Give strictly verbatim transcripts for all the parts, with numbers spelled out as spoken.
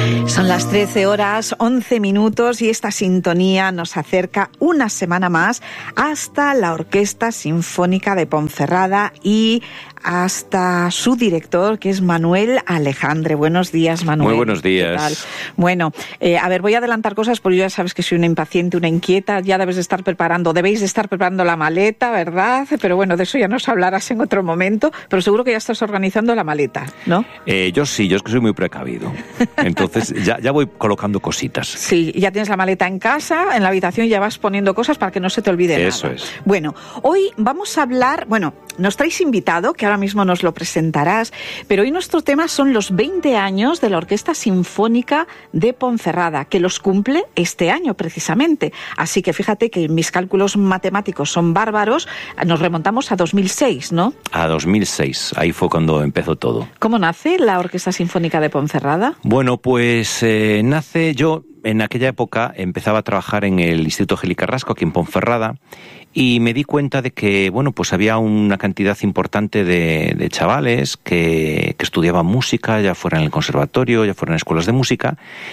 Son las trece horas, once minutos y esta sintonía nos acerca una semana más hasta la Orquesta Sinfónica de Ponferrada y hasta su director, que es Manuel Alejandre. Buenos días, Manuel. Muy buenos días. ¿Qué tal? Bueno, eh, a ver, voy a adelantar cosas porque ya sabes que soy una impaciente, una inquieta. Ya debes de estar preparando, debéis de estar preparando la maleta, ¿verdad? Pero bueno, de eso ya nos hablarás en otro momento. Pero seguro que ya estás organizando la maleta, ¿no? Eh, yo sí, yo es que soy muy precavido. Entonces ya, ya voy colocando cositas. Sí, ya tienes la maleta en casa, en la habitación, y ya vas poniendo cosas para que no se te olvide nada. Eso es. Bueno, hoy vamos a hablar, bueno, nos traéis invitado, que ahora mismo nos lo presentarás, pero hoy nuestro tema son los veinte años de la Orquesta Sinfónica de Ponferrada, que los cumple este año precisamente. Así que fíjate que mis cálculos matemáticos son bárbaros, nos remontamos a dos mil seis, ¿no? A dos mil seis, ahí fue cuando empezó todo. ¿Cómo nace la Orquesta Sinfónica de Ponferrada? Bueno, pues eh, nace yo... En aquella época empezaba a trabajar en el Instituto Geli Carrasco, aquí en Ponferrada, y me di cuenta de que, bueno, pues había una cantidad importante de, de chavales que, que estudiaban música, ya fuera en el conservatorio, ya fuera en escuelas de música,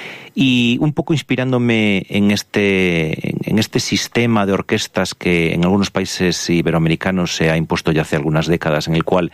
y un poco inspirándome en este, en este sistema de orquestas que en algunos países iberoamericanos se ha impuesto ya hace algunas décadas, en el cual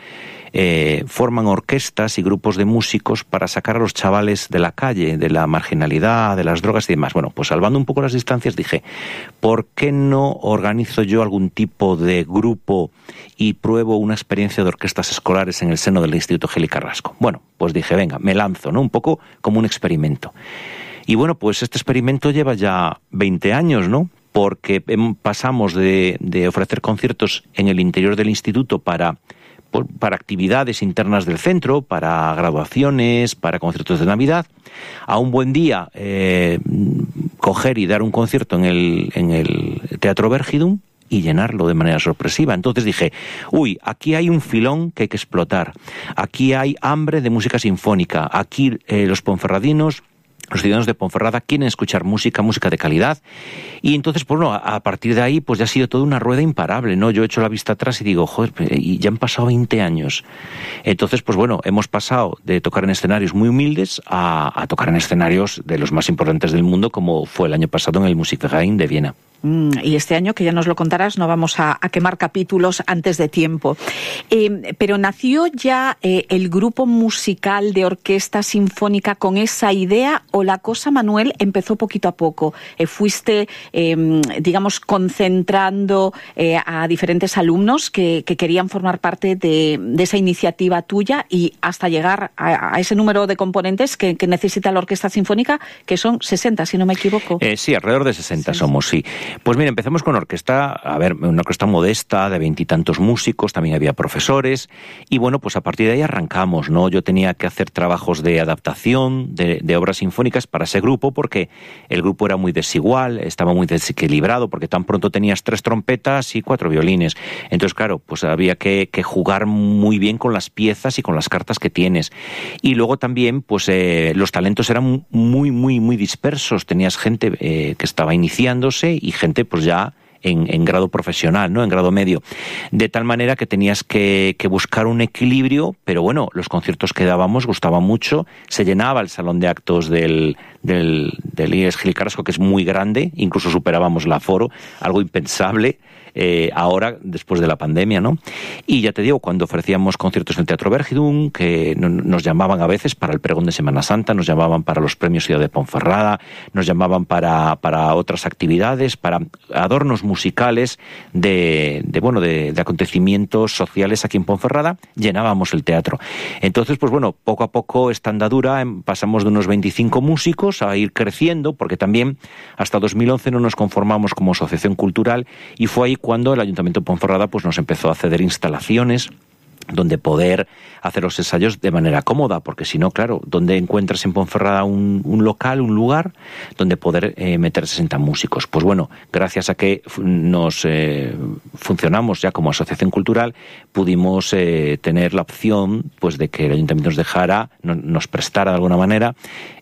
Eh, forman orquestas y grupos de músicos para sacar a los chavales de la calle, de la marginalidad, de las drogas y demás. Bueno, pues salvando un poco las distancias dije, ¿por qué no organizo yo algún tipo de grupo y pruebo una experiencia de orquestas escolares en el seno del Instituto Geli Carrasco? Bueno, pues dije, venga, me lanzo, ¿no? Un poco como un experimento. Y bueno, pues este experimento lleva ya veinte años, ¿no? Porque pasamos de, de ofrecer conciertos en el interior del instituto para... para actividades internas del centro, para graduaciones, para conciertos de Navidad, a un buen día eh, coger y dar un concierto en el, en el Teatro Vergidum y llenarlo de manera sorpresiva. Entonces dije, uy, aquí hay un filón que hay que explotar, aquí hay hambre de música sinfónica, aquí eh, los ponferradinos, los ciudadanos de Ponferrada quieren escuchar música, música de calidad, y entonces, pues bueno, a partir de ahí, pues ya ha sido toda una rueda imparable, ¿no? Yo he hecho la vista atrás y digo, joder, y ya han pasado veinte años. Entonces, pues bueno, hemos pasado de tocar en escenarios muy humildes a, a tocar en escenarios de los más importantes del mundo, como fue el año pasado en el Musikverein de Viena. Mm, y este año, que ya nos lo contarás, no vamos a, a quemar capítulos antes de tiempo. Eh, pero ¿nació ya eh, el grupo musical de orquesta sinfónica con esa idea o la cosa, Manuel, empezó poquito a poco? Eh, ¿Fuiste, eh, digamos, concentrando eh, a diferentes alumnos que, que querían formar parte de, de esa iniciativa tuya y hasta llegar a, a ese número de componentes que, que necesita la orquesta sinfónica, que son sesenta, si no me equivoco? Eh, sí, alrededor de sesenta sí. somos, sí. Pues mira, empezamos con orquesta, a ver, una orquesta modesta de veintitantos músicos, también había profesores, y bueno, pues a partir de ahí arrancamos, ¿no? Yo tenía que hacer trabajos de adaptación de, de obras sinfónicas para ese grupo, porque el grupo era muy desigual, estaba muy desequilibrado, porque tan pronto tenías tres trompetas y cuatro violines. Entonces, claro, pues había que, que jugar muy bien con las piezas y con las cartas que tienes. Y luego también, pues eh, los talentos eran muy, muy, muy dispersos. Tenías gente eh, que estaba iniciándose y gente pues ya en, en grado profesional, ¿no? En grado medio. De tal manera que tenías que, que buscar un equilibrio, pero bueno, los conciertos que dábamos gustaban mucho, se llenaba el salón de actos del, del, del I E S Geli Carrasco, que es muy grande, incluso superábamos el aforo, algo impensable. Eh, ahora, después de la pandemia, ¿no? Y ya te digo, cuando ofrecíamos conciertos en el Teatro Vergidum, que no, nos llamaban a veces para el pregón de Semana Santa, nos llamaban para los premios Ciudad de Ponferrada, nos llamaban para, para otras actividades, para adornos musicales de, de bueno, de, de acontecimientos sociales aquí en Ponferrada, llenábamos el teatro. Entonces, pues bueno, poco a poco, esta andadura, pasamos de unos veinticinco músicos a ir creciendo, porque también hasta dos mil once no nos conformamos como asociación cultural, y fue ahí cuando el Ayuntamiento de Ponferrada pues nos empezó a ceder instalaciones donde poder hacer los ensayos de manera cómoda, porque si no, claro, ¿dónde encuentras en Ponferrada un, un local, un lugar donde poder eh, meter sesenta músicos? Pues bueno, gracias a que nos eh, funcionamos ya como asociación cultural, pudimos eh, tener la opción pues de que el Ayuntamiento nos dejara, no, nos prestara de alguna manera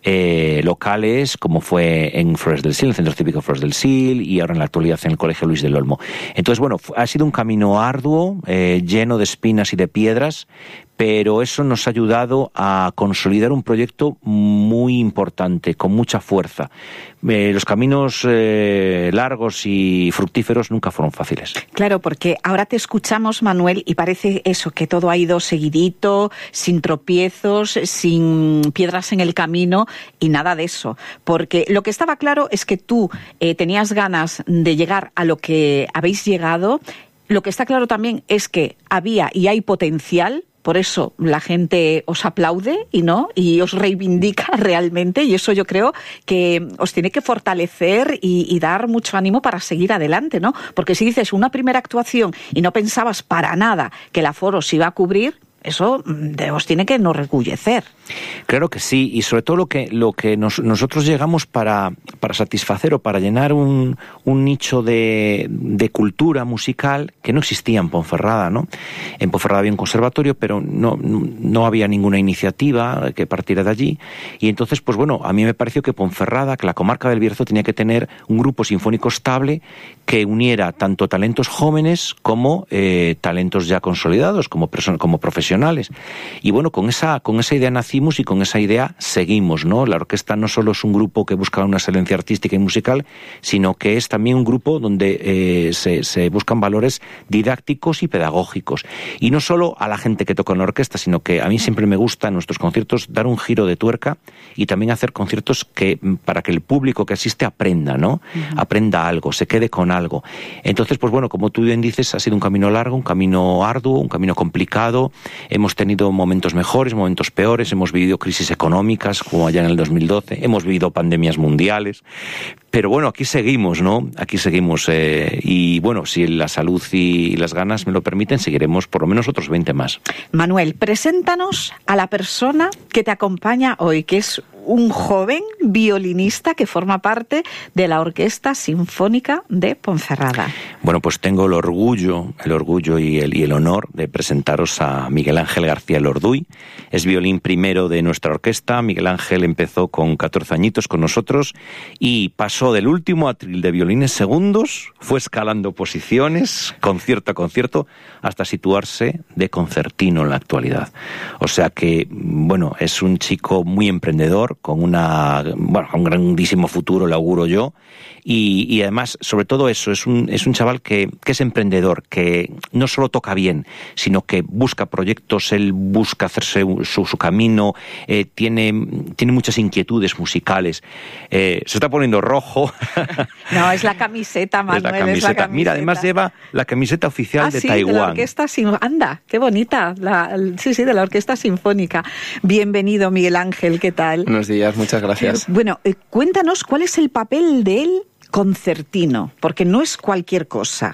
eh, locales, como fue en Flores del Sil, el Centro Cívico Flores del Sil, y ahora en la actualidad en el Colegio Luis del Olmo. Entonces, bueno, ha sido un camino arduo, eh, lleno de espinas y de piedras, pero eso nos ha ayudado a consolidar un proyecto muy importante, con mucha fuerza. Eh, los caminos eh, largos y fructíferos nunca fueron fáciles. Claro, porque ahora te escuchamos, Manuel, y parece eso, que todo ha ido seguidito, sin tropiezos, sin piedras en el camino y nada de eso. Porque lo que estaba claro es que tú eh, tenías ganas de llegar a lo que habéis llegado. Lo que está claro también es que había y hay potencial. Por eso la gente os aplaude y no y os reivindica realmente, y eso yo creo que os tiene que fortalecer y, y dar mucho ánimo para seguir adelante, ¿no? Porque si dices una primera actuación y no pensabas para nada que el aforo se iba a cubrir, eso os tiene que enorgullecer. Claro que sí, y sobre todo lo que lo que nos, nosotros llegamos para, para satisfacer o para llenar un, un nicho de, de cultura musical que no existía en Ponferrada, ¿no? En Ponferrada había un conservatorio, pero no, no, no había ninguna iniciativa que partiera de allí, y entonces, pues bueno, a mí me pareció que Ponferrada, que la comarca del Bierzo, tenía que tener un grupo sinfónico estable que uniera tanto talentos jóvenes como eh, talentos ya consolidados, como, person- como profesionales. Y bueno, con esa, con esa idea nacimos y con esa idea seguimos, ¿no? La orquesta no solo es un grupo que busca una excelencia artística y musical, sino que es también un grupo donde eh, se, se buscan valores didácticos y pedagógicos. Y no solo a la gente que toca en la orquesta, sino que a mí siempre me gusta en nuestros conciertos dar un giro de tuerca y también hacer conciertos que para que el público que asiste aprenda, ¿no? Uh-huh. Aprenda algo, se quede con algo. Entonces, pues bueno, como tú bien dices, ha sido un camino largo, un camino arduo, un camino complicado. Hemos tenido momentos mejores, momentos peores, hemos vivido crisis económicas, como allá en el dos mil doce, hemos vivido pandemias mundiales, pero bueno, aquí seguimos, ¿no? Aquí seguimos, eh, y bueno, si la salud y las ganas me lo permiten, seguiremos por lo menos otros veinte más. Manuel, preséntanos a la persona que te acompaña hoy, que es un joven violinista que forma parte de la Orquesta Sinfónica de Ponferrada. Bueno, pues tengo el orgullo, el orgullo y el, y el honor de presentaros a Miguel Ángel García Lorduy. Es violín primero de nuestra orquesta. Miguel Ángel empezó con catorce añitos con nosotros y pasó del último atril de violines segundos, fue escalando posiciones, concierto a concierto, hasta situarse de concertino en la actualidad. O sea que, bueno, es un chico muy emprendedor, con una, bueno, un grandísimo futuro, le auguro yo, y, y además, sobre todo eso, es un, es un chaval que, que es emprendedor, que no solo toca bien, sino que busca proyectos, él busca hacerse su, su camino, eh, tiene, tiene muchas inquietudes musicales, eh, se está poniendo rojo. No, es la camiseta, Manuel, es la camiseta. Es la camiseta. Mira, además lleva la camiseta oficial ah, de sí, Taiwán. De la orquesta sin... Anda, qué bonita. La... Sí, sí, de la Orquesta Sinfónica. Bienvenido, Miguel Ángel, ¿qué tal? Buenos días, muchas gracias. Bueno, eh, cuéntanos cuál es el papel del concertino, porque no es cualquier cosa.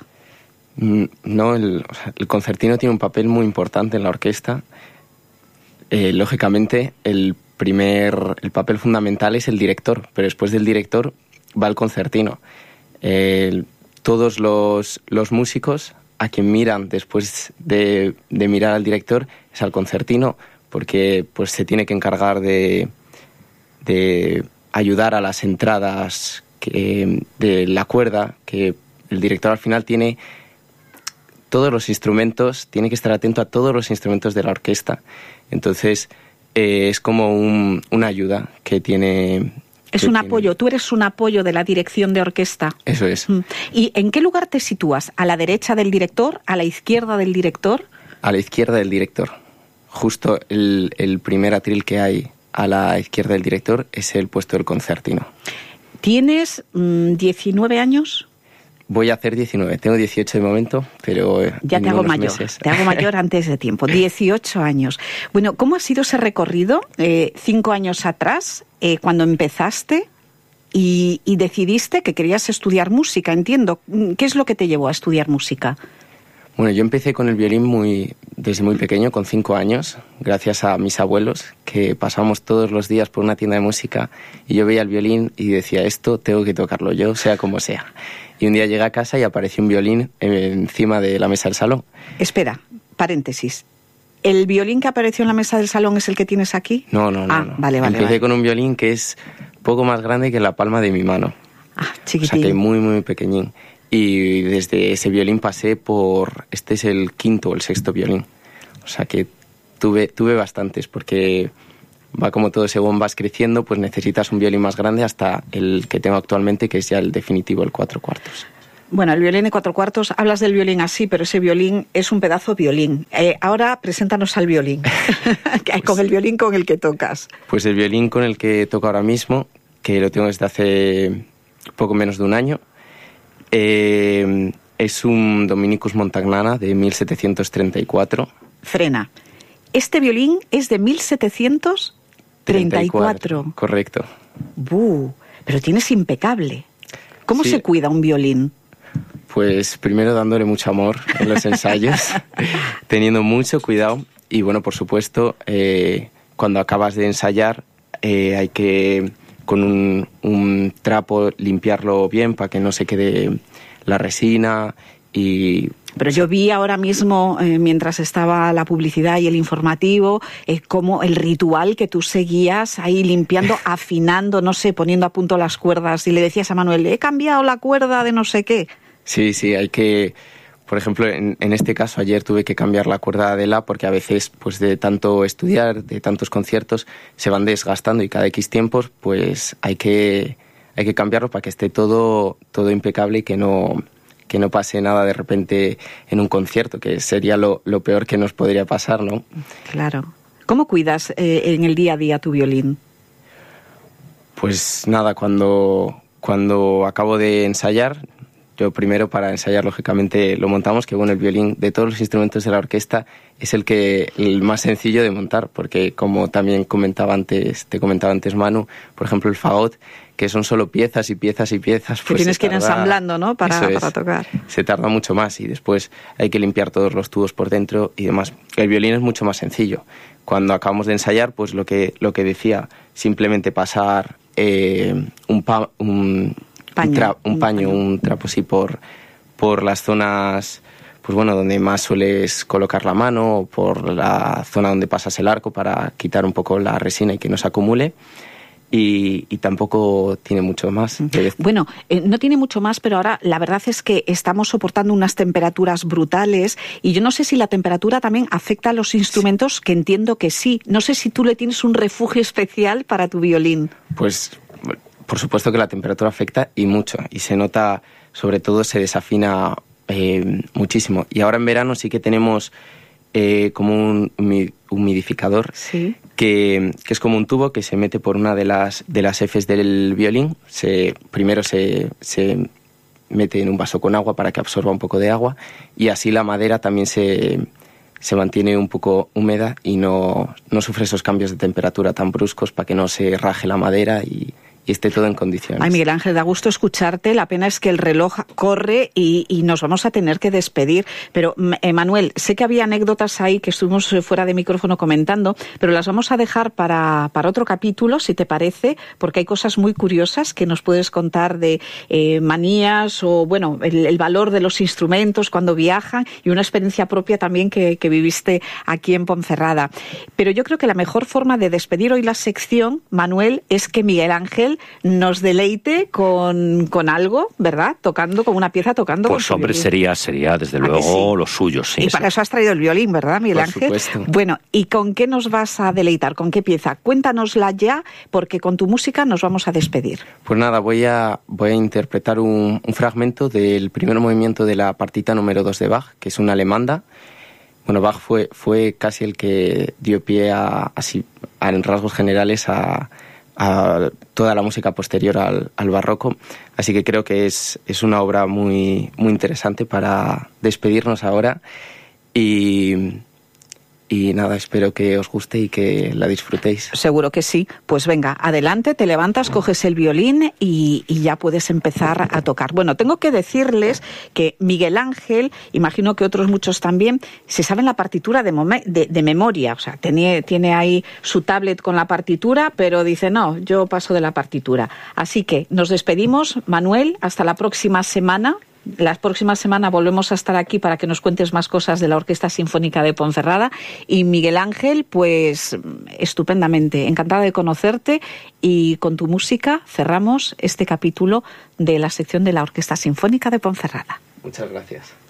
No, el, el concertino tiene un papel muy importante en la orquesta. Eh, lógicamente, el primer, el papel fundamental es el director, pero después del director va el concertino. Eh, todos los, los músicos a quien miran después de, de mirar al director es al concertino, porque pues se tiene que encargar de, de ayudar a las entradas que, de la cuerda, que el director al final tiene todos los instrumentos, tiene que estar atento a todos los instrumentos de la orquesta. Entonces eh, es como un, una ayuda que tiene... Es un apoyo, tú eres un apoyo de la dirección de orquesta. Eso es. ¿Y en qué lugar te sitúas? ¿A la derecha del director? ¿A la izquierda del director? A la izquierda del director. Justo el, el primer atril que hay a la izquierda del director es el puesto del concertino. ¿Tienes mmm, diecinueve años? Voy a hacer diecinueve, tengo dieciocho de momento, pero ya te hago mayor, meses. te hago mayor antes de tiempo, dieciocho años. Bueno, ¿cómo ha sido ese recorrido eh, cinco años atrás, eh, cuando empezaste y, y decidiste que querías estudiar música? Entiendo, ¿qué es lo que te llevó a estudiar música? Bueno, yo empecé con el violín muy, desde muy pequeño, con cinco años, gracias a mis abuelos, que pasábamos todos los días por una tienda de música y yo veía el violín y decía, esto tengo que tocarlo yo, sea como sea. Y un día llegué a casa y apareció un violín encima de la mesa del salón. Espera, paréntesis. ¿El violín que apareció en la mesa del salón es el que tienes aquí? No, no, no. Ah, no. vale, vale. Empecé vale. con un violín que es poco más grande que la palma de mi mano. Ah, chiquitín. O sea, que muy, muy pequeñín. Y desde ese violín pasé por... Este es el quinto o el sexto violín. O O sea que tuve, tuve bastantes, porque va como todo, según vas creciendo, pues necesitas un violín más grande hasta el que tengo actualmente, que es ya el definitivo, el cuatro cuartos. Bueno, el violín de cuatro cuartos, hablas del violín así, pero ese violín es un pedazo de violín. Eh, ahora, preséntanos al violín, pues, con el violín con el que tocas. Pues el violín con el que toco ahora mismo, que lo tengo desde hace poco menos de un año, eh, es un Dominicus Montagnana de mil setecientos treinta y cuatro. Frena. Este violín es de mil setecientos treinta y cuatro. treinta y cuatro, correcto. ¡Buh! Pero tienes impecable. ¿Cómo Sí. se cuida un violín? Pues primero dándole mucho amor en los ensayos, teniendo mucho cuidado y bueno, por supuesto, eh, cuando acabas de ensayar eh, hay que con un, un trapo limpiarlo bien para que no se quede la resina y... Pero yo vi ahora mismo, eh, mientras estaba la publicidad y el informativo, eh, como el ritual que tú seguías ahí limpiando, afinando, no sé, poniendo a punto las cuerdas y le decías a Manuel, he cambiado la cuerda de no sé qué. Sí, sí, hay que, por ejemplo, en, en este caso ayer tuve que cambiar la cuerda de la porque a veces, pues de tanto estudiar, de tantos conciertos, se van desgastando y cada X tiempos, pues hay que, hay que cambiarlo para que esté todo, todo impecable y que no, que no pase nada de repente en un concierto, que sería lo, lo peor que nos podría pasar, ¿no? Claro. ¿Cómo cuidas eh, en el día a día tu violín? Pues nada, cuando, cuando acabo de ensayar... Yo primero para ensayar, lógicamente, lo montamos, que bueno, el violín de todos los instrumentos de la orquesta es el que el más sencillo de montar, porque como también comentaba antes, te comentaba antes Manu, por ejemplo el fagot, que son solo piezas y piezas y piezas. Que pues tienes que ir tarda, ensamblando, ¿no? Para, eso es, para tocar. Se tarda mucho más y después hay que limpiar todos los tubos por dentro y demás. El violín es mucho más sencillo. Cuando acabamos de ensayar, pues lo que, lo que decía, simplemente pasar eh, un... Pa, un Paño, un, tra- un, un paño, paño, un trapo así por, por las zonas, pues bueno, donde más sueles colocar la mano, o por la zona donde pasas el arco para quitar un poco la resina y que no se acumule. Y, y tampoco tiene mucho más. Bueno, eh, no tiene mucho más, pero ahora la verdad es que estamos soportando unas temperaturas brutales y yo no sé si la temperatura también afecta a los instrumentos, que entiendo que sí. No sé si tú le tienes un refugio especial para tu violín. Pues... Por supuesto que la temperatura afecta y mucho, y se nota, sobre todo se desafina eh, muchísimo. Y ahora en verano sí que tenemos eh, como un humidificador, ¿Sí? que, que es como un tubo que se mete por una de las, de las Fs del violín. Se, primero se, se mete en un vaso con agua para que absorba un poco de agua y así la madera también se... se mantiene un poco húmeda y no, no sufre esos cambios de temperatura tan bruscos para que no se raje la madera y, y esté todo en condiciones. Ay, Miguel Ángel, da gusto escucharte. La pena es que el reloj corre y, y nos vamos a tener que despedir. Pero, eh, Manuel, sé que había anécdotas ahí que estuvimos fuera de micrófono comentando, pero las vamos a dejar para, para otro capítulo, si te parece, porque hay cosas muy curiosas que nos puedes contar de eh, manías o, bueno, el, el valor de los instrumentos cuando viajan y una experiencia propia también que, que viviste aquí en Ponferrada. Pero yo creo que la mejor forma de despedir hoy la sección, Manuel, es que Miguel Ángel nos deleite con, con algo, ¿verdad? Tocando, con una pieza tocando. Pues hombre, violín. sería, sería desde luego sí? lo suyo, sí. Y sí. para eso has traído el violín, ¿verdad, Miguel Por Ángel? Supuesto. Bueno, ¿y con qué nos vas a deleitar? ¿Con qué pieza? Cuéntanosla ya, porque con tu música nos vamos a despedir. Pues nada, voy a, voy a interpretar un, un fragmento del primer movimiento de la partita número dos de Bach, que es una alemanda. Bueno, Bach fue, fue casi el que dio pie a, así, a, en rasgos generales, a, a toda la música posterior al, al barroco. Así que creo que es, es una obra muy, muy interesante para despedirnos ahora. Y, y nada, espero que os guste y que la disfrutéis. Seguro que sí. Pues venga, adelante, te levantas, coges el violín y, y ya puedes empezar a tocar. Bueno, tengo que decirles que Miguel Ángel, imagino que otros muchos también, se saben la partitura de, mom- de, de memoria. O sea, tiene, tiene ahí su tablet con la partitura, pero dice, no, yo paso de la partitura. Así que nos despedimos, Manuel, hasta la próxima semana. La próxima semana volvemos a estar aquí para que nos cuentes más cosas de la Orquesta Sinfónica de Ponferrada. Y Miguel Ángel, pues estupendamente, encantada de conocerte, y con tu música cerramos este capítulo de la sección de la Orquesta Sinfónica de Ponferrada. Muchas gracias.